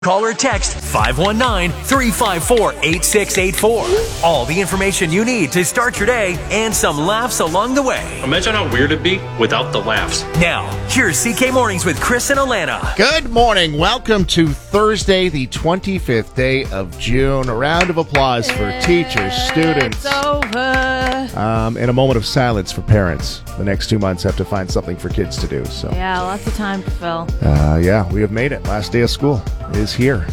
Call or text 519-354-8684. All the information you need to start your day and some laughs along the way. Imagine how weird it'd be without the laughs. Now, here's CK Mornings with Chris and Alana. Good morning. Welcome to Thursday, the 25th day of June. A round of applause for teachers, students. It's over. And a moment of silence for parents. The next 2 months have to find something for kids to do. So, Yeah, lots of time to fill. yeah, we have made it. Last day of school is here.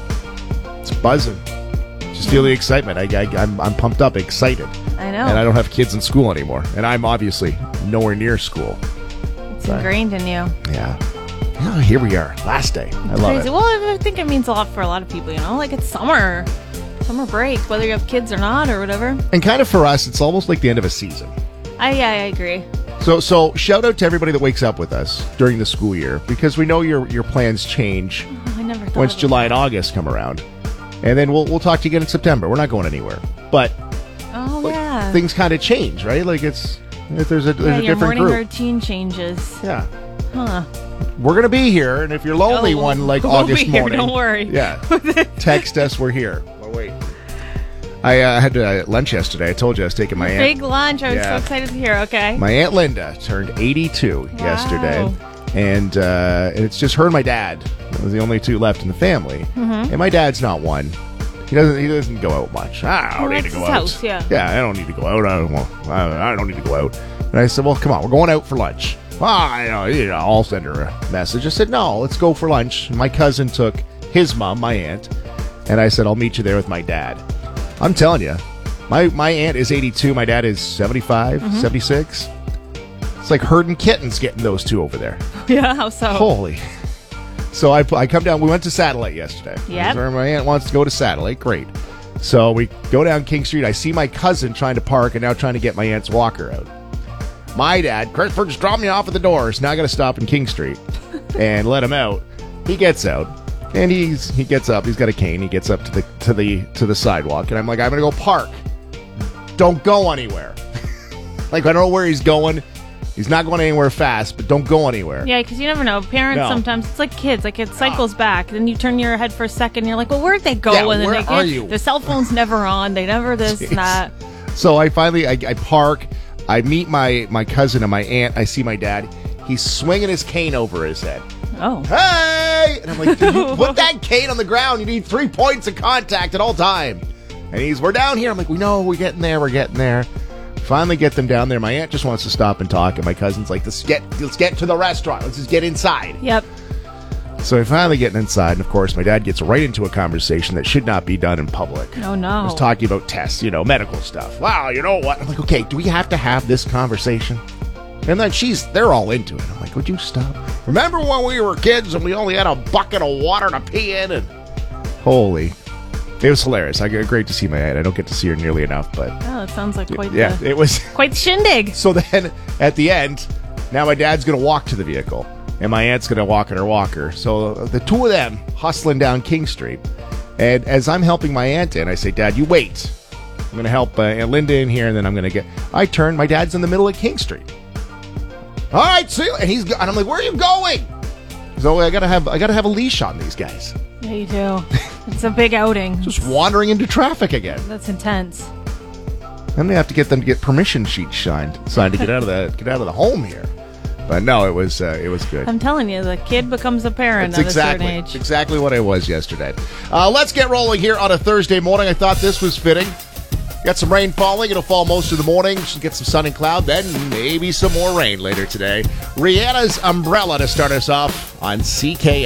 It's buzzing. Just feel the excitement. I'm pumped up, excited. I know. And I don't have kids in school anymore. And I'm obviously nowhere near school. It's ingrained in you. Yeah. Oh, here we are. Last day. I love Crazy. it. Well, I think it means a lot for a lot of people, you know? Like, it's summer break, whether you have kids or not or whatever. And kind of for us, it's almost like the end of a season. I agree. So shout out to everybody that wakes up with us during the school year, because we know your plans change Oh, I never thought once of July and August come around. And then we'll talk to you again in September. We're not going anywhere. But Oh, yeah. things kind of change, right? Like there's a your different morning group. routine changes. Yeah. Huh. We're going to be here, and if you're lonely we'll August be here, morning. don't worry. Yeah. Text us, we're here. Well, wait. I had lunch yesterday. I told you I was taking my aunt. Big lunch. I was so Yeah. excited to hear. Okay. My Aunt Linda turned 82 yesterday, and it's just her and my dad. It was the only two left in the family, and my dad's not one. He doesn't go out much. I don't need to that's go his out. house, yeah. I don't need to go out. I don't need to go out. And I said, well, come on, we're going out for lunch. I'll send her a message. I said, no, let's go for lunch. My cousin took his mom, my aunt, and I said, I'll meet you there with my dad. I'm telling you, my aunt is 82. My dad is 75, 76. It's like herding kittens getting those two over there. Yeah, how so? Holy. So I come down. We went to Satellite yesterday. Yep. My aunt wants to go to Satellite. Great. So we go down King Street. I see my cousin trying to park and now trying to get my aunt's walker out. My dad, Christopher, just dropped me off at the door. So now I got to stop in King Street and let him out. He gets out. And he gets up. He's got a cane. He gets up to the sidewalk, and I'm like, I'm gonna go park. Don't go anywhere. Like, I don't know where he's going. He's not going anywhere fast, but don't go anywhere. Yeah, because you never know. Parents No. sometimes, it's like kids. Like, it cycles back. Then you turn your head for a second, and you're like, well, where'd they go? Yeah, and then where they are you? Their cell phone's never on. They never this and that. So I finally I park. I meet my cousin and my aunt. I see my dad. He's swinging his cane over his head. Oh. Hey! And I'm like, dude, you put that cane on the ground. You need 3 points of contact at all time. And we're down here. I'm like, we know, we're getting there. Finally get them down there. My aunt just wants to stop and talk, and my cousin's like, let's get to the restaurant. Let's just get inside. Yep. So I finally get inside, and of course, my dad gets right into a conversation that should not be done in public. Oh, no. I was talking about tests, medical stuff. Wow, you know what? I'm like, okay, do we have to have this conversation? And then they're all into it. I'm like, would you stop? Remember when we were kids and we only had a bucket of water to pee in? And holy, it was hilarious. Great to see my aunt. I don't get to see her nearly enough, but Oh, it sounds like quite it was. quite the shindig. So then at the end, now my dad's going to walk to the vehicle and my aunt's going to walk in her walker. So the two of them hustling down King Street. And as I'm helping my aunt in, I say, Dad, you wait. I'm going to help Aunt Linda in here, and then I'm going to I turn, my dad's in the middle of King Street. All right, see you. And I'm like, where are you going? So I gotta have a leash on these guys. Yeah, you do. It's a big outing. Just wandering into traffic again. That's intense. I'm gonna have to get them to get permission sheets signed to get out of the home here. But no, it was good. I'm telling you, the kid becomes a parent That's at a certain age. It's exactly what I was yesterday. Let's get rolling here on a Thursday morning. I thought this was fitting. Got some rain falling. It'll fall most of the morning. Should get some sun and cloud. Then maybe some more rain later today. Rihanna's Umbrella to start us off on CKNW.